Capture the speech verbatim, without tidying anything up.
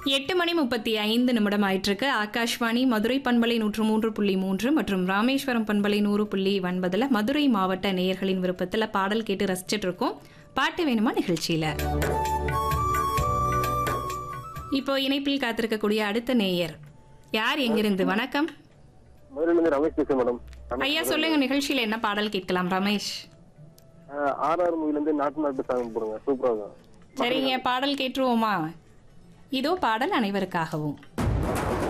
எட்டு மணி முப்பத்தி ஐந்து நிமிடம் ஆயிட்டிருக்கு. ஆகாஷ்வாணி மதுரை பண்பலை நூற்று மூன்று புள்ளி மூன்று மற்றும் ராமேஸ்வரம் பண்பலை நூறு புள்ளி ஒன்பதுல மதுரை மாவட்ட நேயர்களின் விருப்பத்தில் பாடல் கேட்டு ரசிச்சிட்டு இருக்கோம். பாட்டு வேணுமா நிகழ்ச்சியில இப்போ இணைப்பில் காத்திருக்கக்கூடிய அடுத்த நேயர் யார், எங்கிருந்து? வணக்கம் ரமேஷ் பேசுறேன் மேடம். ஐயா சொல்லுங்க, நிகழ்ச்சியில என்ன பாடல் கேட்கலாம்? ரமேஷ், ஆர்ஆர் மூவில இருந்து நாட்டு நாட்டு சாங் போடுங்க, சூப்பரா இருக்கும். சரிங்க, பாடல் கேட்டுருவோமா? இதோ பாடல் அனைவருக்காகவும்.